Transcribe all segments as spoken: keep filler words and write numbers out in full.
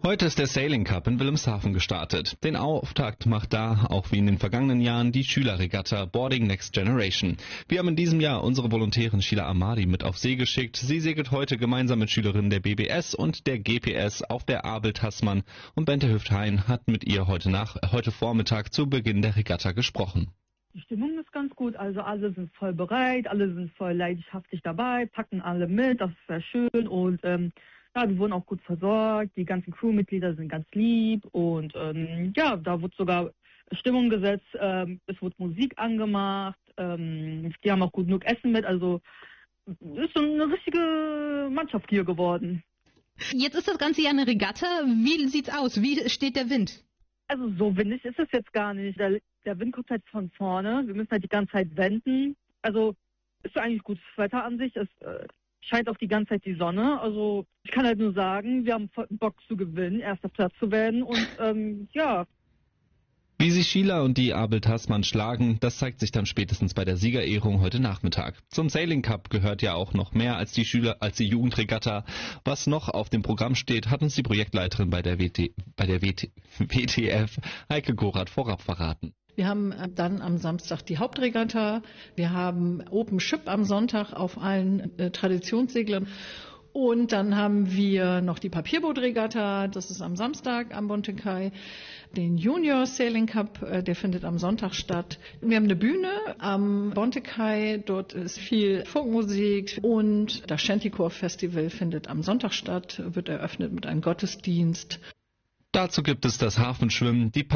Heute ist der Sailing Cup in Wilhelmshaven gestartet. Den Auftakt macht da, auch wie in den vergangenen Jahren, die Schülerregatta Boarding Next Generation. Wir haben in diesem Jahr unsere Volontärin Sheila Amadi mit auf See geschickt. Sie segelt heute gemeinsam mit Schülerinnen der B B S und der G P S auf der Abel Tasman und Bente Hüft-Hein hat mit ihr heute, nach, heute Vormittag zu Beginn der Regatta gesprochen. Die Stimmung ist ganz gut, also alle sind voll bereit, alle sind voll leidenschaftlich dabei, packen alle mit, das ist sehr schön und ähm, ja, die wurden auch gut versorgt, die ganzen Crewmitglieder sind ganz lieb und ähm, ja, da wird sogar Stimmung gesetzt, ähm, es wird Musik angemacht, ähm, die haben auch gut genug Essen mit, also ist so eine richtige Mannschaft hier geworden. Jetzt ist das ganze Jahr eine Regatta, wie sieht's aus, wie steht der Wind? Also so windig ist es jetzt gar nicht, der, der Wind kommt halt von vorne, wir müssen halt die ganze Zeit wenden, also ist eigentlich gutes Wetter an sich, es äh, scheint auch die ganze Zeit die Sonne. Also ich kann halt nur sagen, wir haben Bock zu gewinnen, erster Platz zu werden und ähm, ja. Wie sich Sheila und die Abel Tasman schlagen, das zeigt sich dann spätestens bei der Siegerehrung heute Nachmittag. Zum Sailing Cup gehört ja auch noch mehr als die Schüler, als die Jugendregatta. Was noch auf dem Programm steht, hat uns die Projektleiterin bei der W T, bei der W T, W T F, Heike Gorath, vorab verraten. Wir haben dann am Samstag die Hauptregatta, wir haben Open Ship am Sonntag auf allen äh, Traditionsseglern und dann haben wir noch die Papierbootregatta, das ist am Samstag am Bontekai, den Junior Sailing Cup, äh, der findet am Sonntag statt. Wir haben eine Bühne am Bontekai, dort ist viel Folkmusik und das Shantycore Festival findet am Sonntag statt, wird eröffnet mit einem Gottesdienst. Dazu gibt es das Hafenschwimmen, die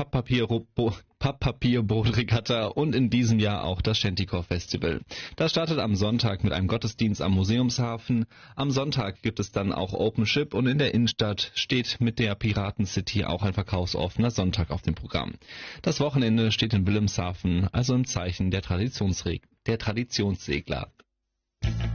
Papppapierbootregatta und in diesem Jahr auch das Shantycore Festival. Das startet am Sonntag mit einem Gottesdienst am Museumshafen. Am Sonntag gibt es dann auch Open Ship und in der Innenstadt steht mit der Piraten City auch ein verkaufsoffener Sonntag auf dem Programm. Das Wochenende steht in Wilhelmshaven also im Zeichen der Traditionsreg- der Traditionssegler.